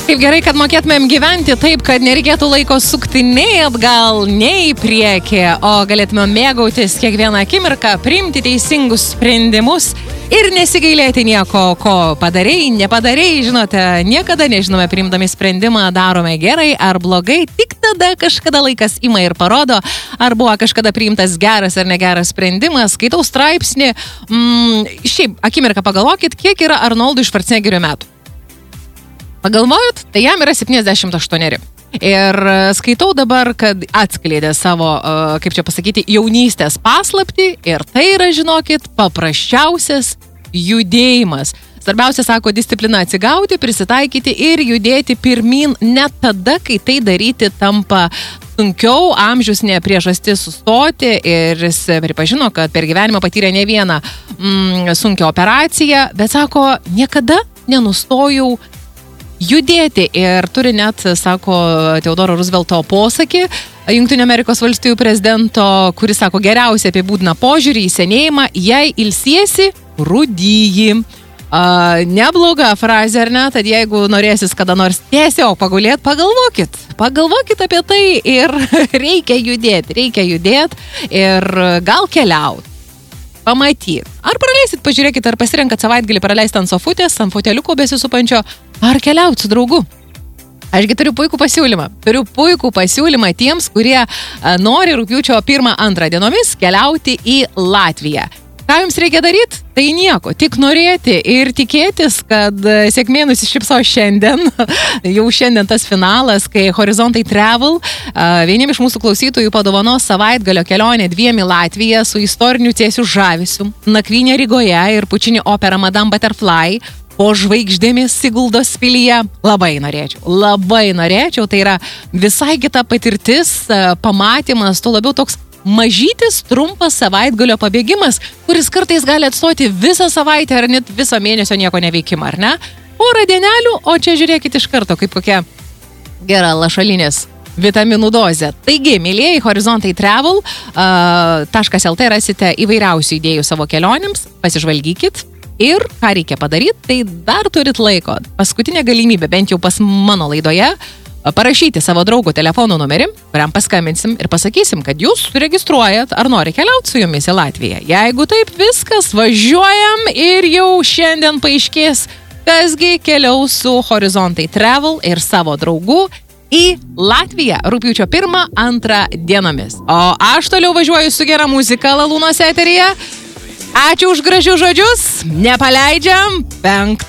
Kaip gerai, kad mokėtumėm gyventi taip, kad nereikėtų laiko sukti nei atgal, nei į priekį, o galėtumėm mėgautis kiekvieną akimirką, priimti teisingus sprendimus ir nesigailėti nieko, ko padarei, nepadarei. Žinote, niekada nežinome, priimdami sprendimą darome gerai ar blogai, tik tada kažkada laikas ima ir parodo, ar buvo kažkada priimtas geras ar negeras sprendimas. Skaitau straipsnį, šiaip akimirką pagalvokit, kiek yra Arnoldui Švarcnegerio metų. Pagalvojot, tai jam yra 78. Ir skaitau dabar, kad atskleidė savo, kaip čia pasakyti, jaunystės paslaptį ir tai yra, žinokit, paprasčiausias judėjimas. Svarbiausia, sako, disciplina atsigauti, prisitaikyti ir judėti pirmin net tada, kai tai daryti tampa sunkiau, amžius ne priežastis sustoti ir jis pripažino, kad per gyvenimą patyrė ne vieną sunkią operaciją, bet sako, niekada nenustojau judėti ir turi net, sako, Teodoro Roosevelto posakį, Jungtinių Amerikos valstijų prezidento, kuris, sako, geriausiai apibūdina požiūrį į senėjimą, jei ilsiesi, rūdyji. Nebloga frazė, ar ne? Tad jeigu norėsis kada nors tiesiog pagulėt, pagalvokit apie tai ir reikia judėti ir gal keliaut. Pamatyti. Ar praleisit, pažiūrėkit, ar pasirenkat savaitgalį praleisti ant sofutės, ant foteliuko besisupančio, ar keliauti su draugu. Ašgi turiu puikų pasiūlymą tiems, kurie nori rugpjūčio 1-2 dienomis keliauti į Latviją. Ką jums reikia daryti? Tai nieko, tik norėti ir tikėtis, kad sėkmė nusišypso šiandien. Jau šiandien tas finalas, kai Horizontai Travel vieniem iš mūsų klausytojų padovanos savaitgalio kelionę 2 į Latviją su istoriniu Cėsių žavesiu, nakvynė Rygoje ir pučinį operą Madame Butterfly po žvaigždėmis Siguldos pilyje. Labai norėčiau, tai yra visai kita patirtis, pamatymas, tuo labiau toks mažytis, trumpas savaitgalio pabėgimas, kuris kartais gali atstoti visą savaitę ar net visą mėnesio nieko neveikimą, ar ne? Porą dienelių, o čia žiūrėkit iš karto, kaip kokia gera lašalinės vitaminų dozė. Taigi, mėlieji, Horizontai Travel .lt rasite įvairiausių idėjų savo kelionėms, pasižvalgykit. Ir ką reikia padaryti, tai dar turit laiko. Paskutinė galimybė, bent jau pas mano laidoje, parašyti savo draugo telefono numerį, kuriam paskambinsim ir pasakysim, kad jūs registruojat, ar nori keliauti su jumis į Latviją. Jeigu taip, viskas, važiuojam ir jau šiandien paaiškės, kasgi keliaus su Horizontai Travel ir savo draugų į Latviją rugpjūčio 1-2 dienomis. O aš toliau važiuoju su gera muzika Lalūnos eteryje. Ačiū už gražius žodžius, nepaleidžiam 5.